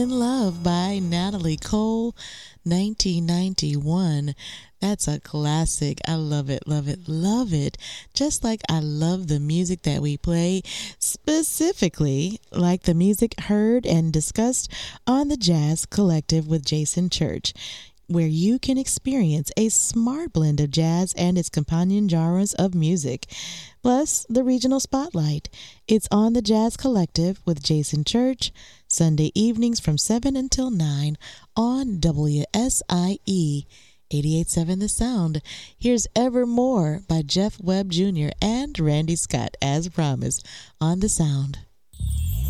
In Love by Natalie Cole, 1991. That's a classic. I love it, love it, love it. Just like I love the music that we play, specifically like the music heard and discussed on the Jazz Collective with Jason Church, where you can experience a smart blend of jazz and its companion genres of music, plus the regional spotlight. It's on the Jazz Collective with Jason Church, Sunday evenings from 7 until 9 on WSIE 88.7 The Sound. Here's Evermore by Jeff Webb Jr. and Randy Scott, as promised, on The Sound.